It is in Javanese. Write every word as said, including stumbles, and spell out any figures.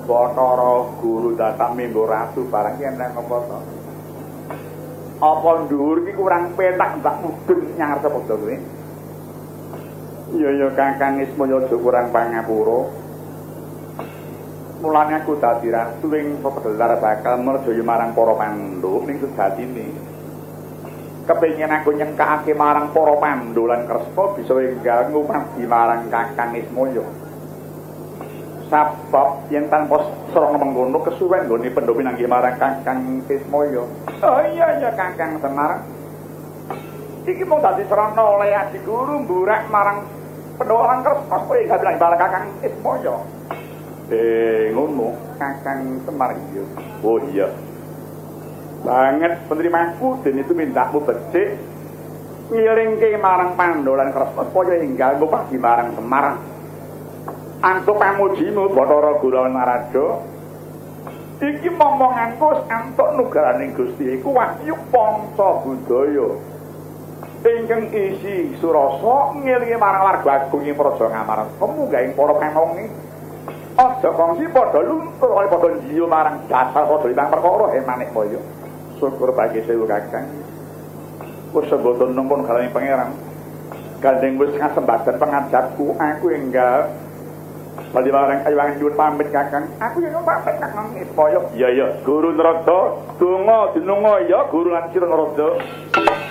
Bathara Guru datang mimbo ratu barang ki eneng apa to? Apa dhuwur ki kurang petak mbak mudun nyang arep padha kowe? Iya ya Kakang Ismaya aja kurang pangapura. Mulane aku dadi ratu ing pepedelar bakal merjaya marang para Pandhawa ning sejatine. Kepengin aku nyengkakake marang para Pandhawa lan Kresna bisa enggal ngupadi marang Kakang Ismaya. Sabab yen tanpa srana mengkono kesuwen nggone Pandhawa pinanggih marang Kakang Ismaya. Oh iya ya Kakang Semar. Iki mung dadi srana oleh Adi Guru mburak marang Pandhawa lan Kresna kowe gak bilang marang Kakang Ismaya. Eh ngono Kakang Semar iya. Oh iya. Banget penerimaku den itu mintamu becik ngilingke marang Pandhawa lan Kresna supaya enggal ngupadi marang Semar. Antuk pamujimu Bathara Guru Naraja. Iki momonganku antuk nugaraning Gusti iku wahyu panca budaya. Ingkang isi surasa ngelingi marang warga agung ing Praja Ngamarta munggah ing para panongi. Aja kongsi padha luntur kaya padha njiyo marang dasar padha ilang perkara emanik moyo. Syukur bagi sewu Kakang. Wis seboten numpun kalaning pangeran. Gandeng wis kasembadan pengajapku aku enggal bali marang ayangan nyuwun pamit Kakang. Aku yen pamit Kakang Ismaya. Iya ya, Guru Narada, donga dinunga ya Guru lan Sira Narada.